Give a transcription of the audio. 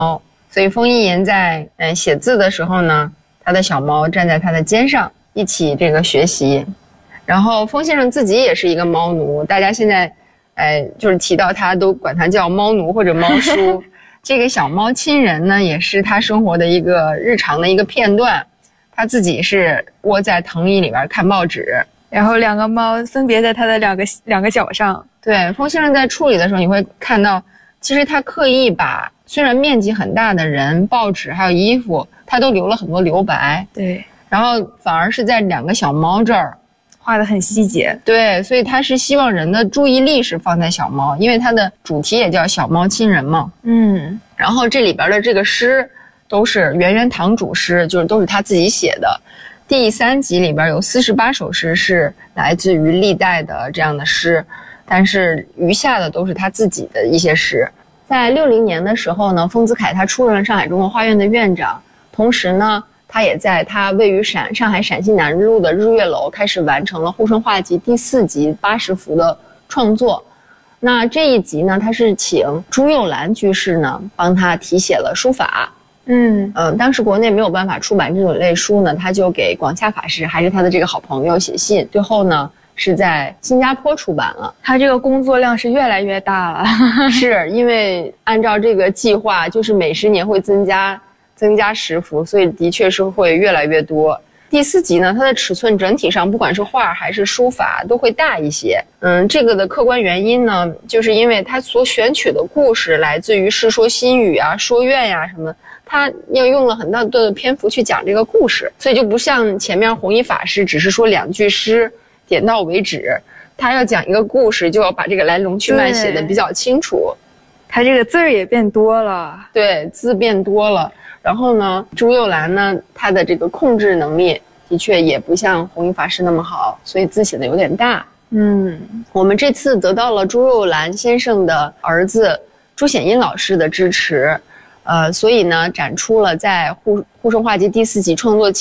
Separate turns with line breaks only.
所以风一言在写字的时候呢，他的小猫站在他的肩上一起这个学习。然后风先生自己也是一个猫奴，大家现在就是提到他都管他叫猫奴或者猫叔。这个小猫亲人呢也是他生活的一个日常的一个片段，他自己是窝在藤椅里边看报纸，
然后两个猫分别在他的两个脚上。
对，风先生在处理的时候你会看到，其实他刻意把虽然面积很大的人、报纸还有衣服，他都留了很多留白。
对，
然后反而是在两个小猫这儿
画得很细节。
对，所以他是希望人的注意力是放在小猫，因为它的主题也叫小猫亲人嘛。然后这里边的这个诗都是圆圆堂主诗，就是都是他自己写的。第3集里边有48首诗是来自于历代的这样的诗，但是余下的都是他自己的一些诗。在60年的时候呢，丰子恺他出任了上海中国画院的院长，同时呢他也在他位于上海陕西南路的日月楼开始完成了《沪生画集》第4集80幅的创作。那这一集呢，他是请朱幼兰居士呢帮他题写了书法。当时国内没有办法出版这种类书呢，他就给广洽法师还是他的这个好朋友写信，最后呢是在新加坡出版了。
他这个工作量是越来越大了。
是因为按照这个计划，就是每10年会增加10幅，所以的确是会越来越多。第4集呢，它的尺寸整体上不管是画还是书法都会大一些。这个的客观原因呢，就是因为它所选取的故事来自于《世说新语》啊、说苑呀什么，他要用了很大的篇幅去讲这个故事，所以就不像前面弘一法师只是说2句诗点到为止，他要讲一个故事就要把这个来龙去脉写得比较清楚。
他这个字儿也变多了。
对，字变多了。然后呢，朱幼兰呢，他的这个控制能力的确也不像弘一法师那么好，所以字写的有点大。我们这次得到了朱幼兰先生的儿子朱显英老师的支持，所以呢，展出了在沪生画集第4集创作期